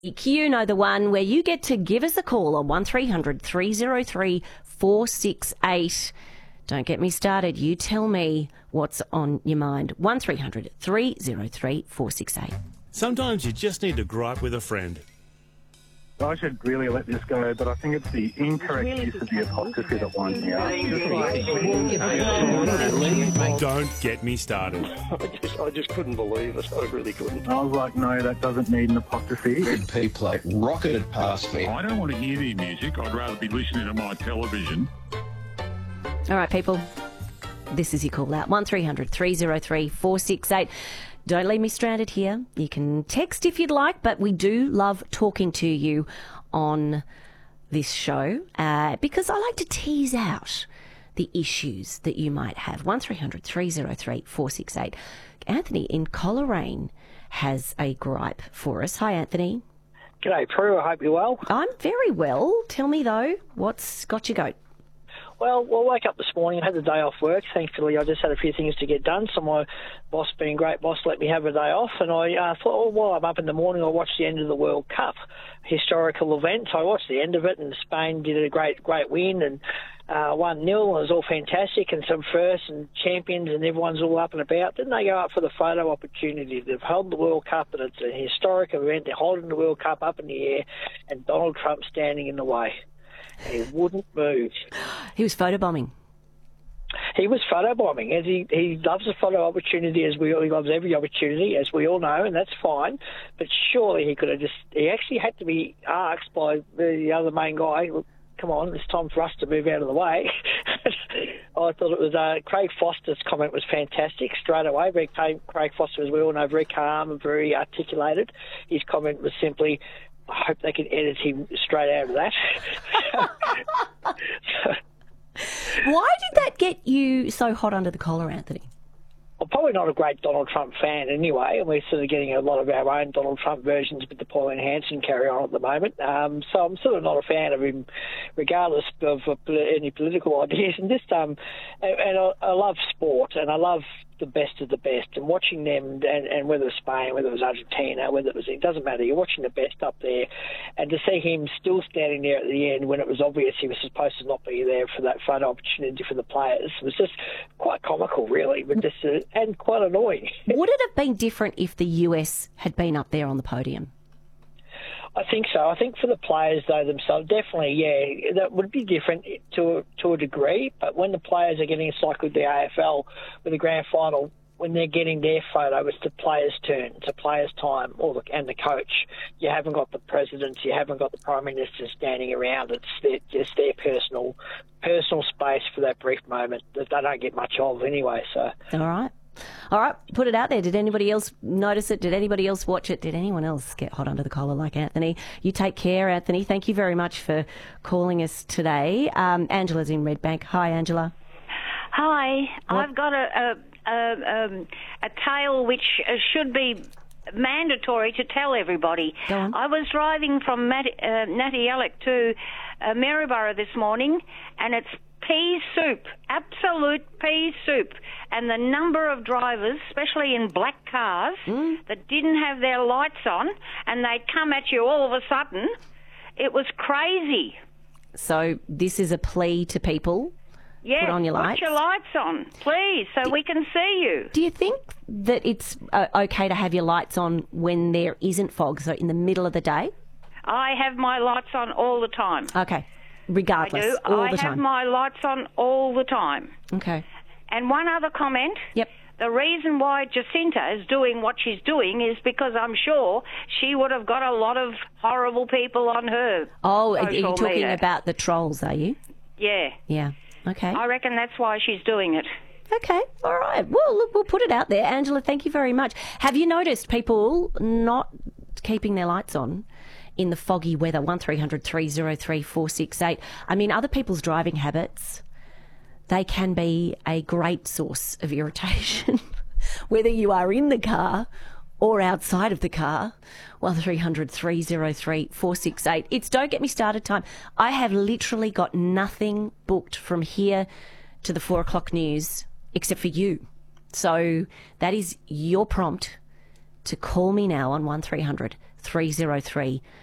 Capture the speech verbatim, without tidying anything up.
You know the one where you get to give us a call on one three hundred three oh three four six eight. Don't get me started. You tell me what's on your mind. one three hundred three oh three four six eight. Sometimes you just need to gripe with a friend. I should really let this go, but I think it's the incorrect really use of the apostrophe that winds me up. Don't get me started. I just, I just couldn't believe it. I really couldn't. I was like, no, that doesn't need an apostrophe. Red P plate rocketed past me. I don't want to hear the music. I'd rather be listening to my television. All right, people. This is your call out. one three hundred three oh three four six eight. Don't leave me stranded here. You can text if you'd like, but we do love talking to you on this show uh, because I like to tease out the issues that you might have. one three hundred three oh three four six eight. Anthony in Coleraine has a gripe for us. Hi, Anthony. G'day, Prue. I hope you're well. I'm very well. Tell me, though, what's got your goat? Well, well, I woke up this morning, I had the day off work. Thankfully, I just had a few things to get done, so my boss, being a great boss, let me have a day off. And I uh, thought, oh, while I'm up in the morning, I'll watch the end of the World Cup, historical event. So I watched the end of it, and Spain did a great, great win, and uh, one nil. It was all fantastic, and some firsts and champions, and everyone's all up and about. Then they go up for the photo opportunity. They've held the World Cup, and it's a historic event. They're holding the World Cup up in the air, and Donald Trump standing in the way. He wouldn't move. He was photobombing. He was photobombing. As he, he loves a photo opportunity, as we he loves every opportunity, as we all know, and that's fine. But surely he could have just. He actually had to be asked by the other main guy. Come on, it's time for us to move out of the way. I thought it was uh, Craig Foster's comment was fantastic straight away. Very, Craig Foster, as we all know, very calm and very articulated. His comment was simply, I hope they can edit him straight out of that. Why did that get you so hot under the collar, Anthony? I'm probably not a great Donald Trump fan anyway, and we're sort of getting a lot of our own Donald Trump versions with the Pauline Hanson carry on at the moment. Um, so I'm sort of not a fan of him, regardless of uh, any political ideas. And this, um, and, and I, I love sport, and I love the best of the best, and watching them, and, and whether it was Spain, whether it was Argentina, whether it was, it doesn't matter, you're watching the best up there, and to see him still standing there at the end when it was obvious he was supposed to not be there for that photo opportunity for the players was just quite comical, really, but just uh, and quite annoying. Would it have been different if the U S had been up there on the podium? I think so. I think for the players, though, themselves, definitely, yeah, that would be different to to a degree. But when the players are getting, it's like with the A F L, with the grand final, when they're getting their photo, it's the players' turn, it's the players' time, or the, and the coach. You haven't got the presidents, you haven't got the prime minister standing around. It's their, just their personal personal space for that brief moment that they don't get much of anyway. So, all right. All right, put it out there. Did anybody else notice it? Did anybody else watch it? Did anyone else get hot under the collar like Anthony? You take care, Anthony. Thank you very much for calling us today. Um, Angela's in Redbank. Hi, Angela. Hi. What? I've got a a, a, um, a tale which uh, should be mandatory to tell everybody. Go on. I was driving from Mat- uh, Natty Alec to uh, Maryborough this morning, and it's pea soup, absolute pea soup. And the number of drivers, especially in black cars, mm. that didn't have their lights on, and they'd come at you all of a sudden, it was crazy. So this is a plea to people. Yeah, put on your lights. Put your lights on, please, so do, we can see you. Do you think that it's uh, okay to have your lights on when there isn't fog, so in the middle of the day? I have my lights on all the time. Okay. Regardless, I do. all I the time. I have my lights on all the time. Okay. And one other comment. Yep. The reason why Jacinta is doing what she's doing is because I'm sure she would have got a lot of horrible people on her. Oh, are you talking media. about the trolls, are you? Yeah. Yeah. Okay. I reckon that's why she's doing it. Okay. All right. Well, look, we'll put it out there. Angela, thank you very much. Have you noticed people not keeping their lights on in the foggy weather? one three hundred three oh three four six eight. I mean, other people's driving habits, they can be a great source of irritation, whether you are in the car or outside of the car. one three hundred three oh three four six eight. It's Don't Get Me Started time. I have literally got nothing booked from here to the four o'clock news except for you. So that is your prompt to call me now on one three hundred three oh three